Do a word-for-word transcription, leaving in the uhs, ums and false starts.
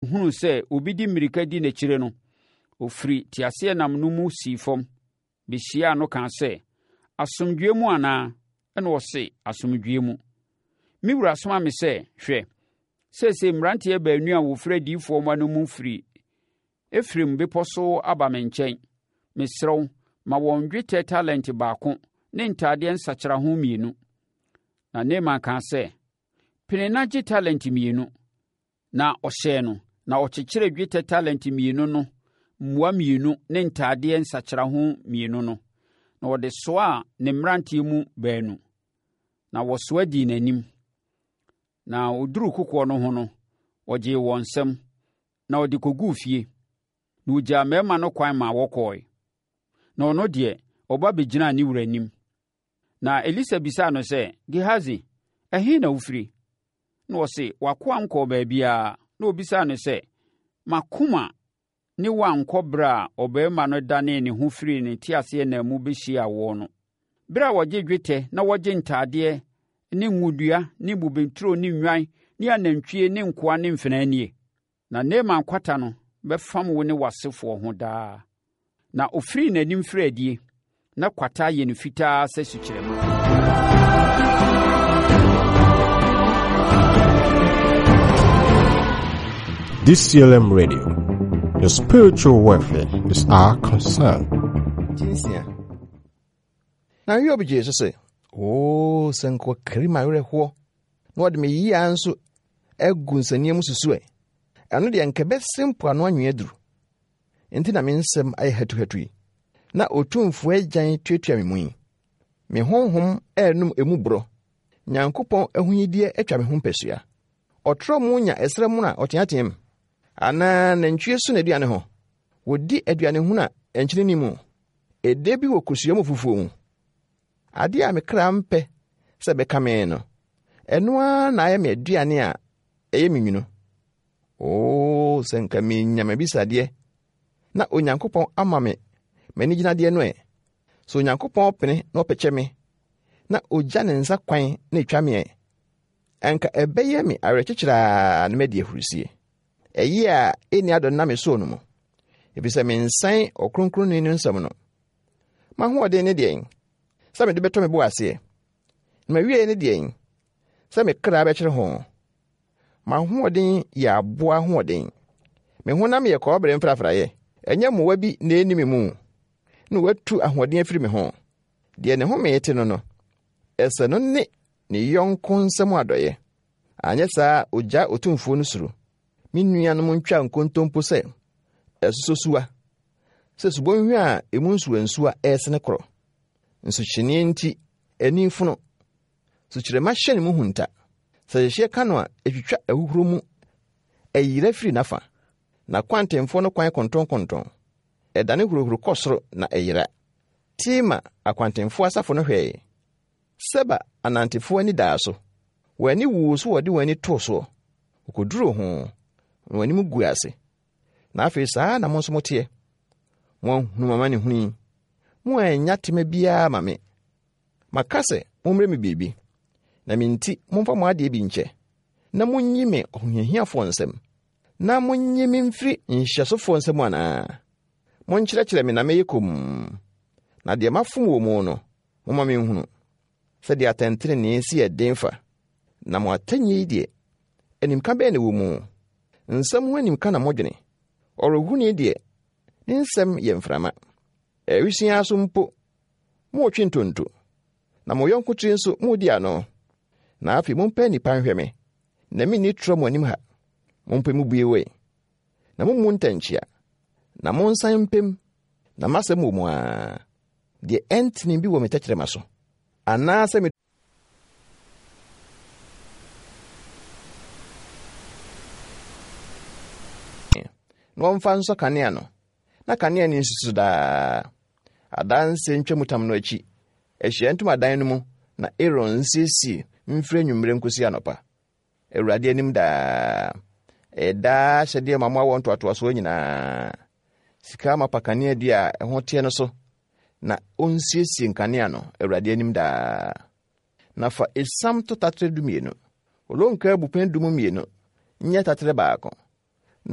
hunu sɛ obi di mmirika di n'akyire no, ofiri teaseɛnam no mu sii fam, bɛhyiaa no kaa sɛ, asomdwoe mu anaa? Ɛna ɔse, asomdwoe mu. Me wura soma me sɛ, hwɛ, seesei mmeranteɛ baanu a wɔfiri adiyifoɔ ma no mu firi Efraim bepɔ so aba me nkyɛn. Mesrɛ wo, ma wɔn dwetɛ talent baako ne ntadeɛ nsakyeraho mmienu. Na Naaman kaa sɛ, pene na gye talent mmienu. Na ɔhyɛɛ no, na ɔkyekyeree dwetɛ talent mmienu no mmoa mmienu ne ntadeɛ nsakyeraho mmienu no. Na wɔde soaa ne mmeranteɛ mu baanu. Na wɔsoa dii n'anim. Na ɔduru kokoɔ no ho no, ɔgyee wɔn nsam, na ɔde kɔguu fie. Na ɔgyaa mmarima no kwan ma wɔkɔe. Na ɔno deɛ, ɔba bɛgyinaa ne wura anim. Na Elisa bisaa no sɛ, Gehazi, ɛhe na wofiri? Na ɔse, wakoa nkɔɔ baabiara. Na obisaa no sɛ, makoma ne wankɔ berɛ a ɔbarima no danee ne ho firi ne teaseɛnam mu bɛhyiaa wɔn no. Berɛ a wɔgye dwetɛ na wɔgye ntadeɛ ne ngudua ne bobeturo ne nnwan ne anantwie ne nkoa ne mfenaa nie. Na Naaman kwata no bɛfam wo ne w'asefoɔ ho daa. Na ofiri n'anim firi adie, na kwata yɛ no fitaa sɛ sukyerɛma. D C L M Radio, your spiritual welfare is our concern. Now you be Jesus say, oh, senko krima yore ho. No wad me yi anso egu nsanie mususu e. Ano de nkebe simple ano anwe aduru. Enti na me nsem ay hetu hetu yi. Na otumfo agyan tuatua me mu. Me honhom enum emu bro. Nyankopɔn ahuyidie atwa me ho mpɛsua. Ɔtro mu nya esre mu na ɔteatem. Ana nantwie su na aduane ho. Wodi aduane ho na enkyene ni mu. Ede bi wɔ kusua mu fufuo mu. Ade a me kra mpe se beka me no. Eno a na aye me aduane a eye me nwunu. Oh, senka me nyama bisade. Na Onyankopɔn ama me mani gyina de no e. So Onyankopɔn pene na opeche me. Na ogya ne nsa kwan na etwa me e. Anka ebeye me arekyekira na me de ahurusie. Eyi a eni adon na me so no mu. Ebise me nsan okronkron ni nsam no. Ma ho ode ne de en. Sa me de beto me bo ase. Ma wie ne de en. Sa me kra be kyere ho. Ma ho ode ya aboa ho ode. Me ho na me ye ko obere mfrafraye. Enye mowa bi na eni me mu. Na watu ahoden afiri me ho. De ne ho me yete no no. Ese no ne ne yonko nsam adoye. Anye saa ogya otumfuo no suru. Me nuanom ntwa nkontompo se esososuwa. Se subonhwe a emu nsuwa nsuwa esene kro. Nsukyene nti anifuno. Sukyerema hye ne mu hunta. Se hye ka no a etwitwa ahuhuro mu ayira firi nafa. Na kwantemfo no kwan konton konton. Edane huruhuru kosoro na ayira. Tima akwantemfo asafo no hwee. Seba anantefo ani daaso. Wani wuso wodi wani toso. Ukoduro ho. Wani mu gu ase. Na afi saa na monso motie. Mo hunu mama ne huni. Mo anya time bia ma me. Makase momre me bibi. Na minti momfa mo ade bi nche. Na monyi me ohunhiafo nsem. Na monyi me mfiri nhyesofo nsem ana. Monkyerɛkyerɛ me na meyekom. Na de mafom wo mu no. Moma me hunu. Sɛ de atentere ne si edenfa. Na mo atanyi die. Enimka be ne wo mu. Nsɛm ho enimka na modwene. Ɔrohuni die. Ne nsɛm yɛ mframa. Ewisia so mpo. Mo twintonto. Na mo yonko tiri nso mo di ano. Na afi mo mpa nipa nhwɛ me. Na mi ni tro mo anim ha. Mo mpa mu buewe. Na mo mu ntanchia. Na mo nsan mpem. Na masɛm wo mu a. De entini bi wo metakyere maso. Ana se me no mfa nso kanea no. Na kanea ni nsusu da. Adanse ntwamutam no achi. Ehia ntum adan no mu na Aaron nsisi mfre nwumre nkosi anopa. Ewurade anim da. Eda hyede mama wonto atoaso nyina. Sika mapa kanea dia eho tie no so. Na onsisi kanea no Ewurade anim da. Na fa esam to tatre du mienu. Olonka bupen du mu mienu. Nya tatre baako.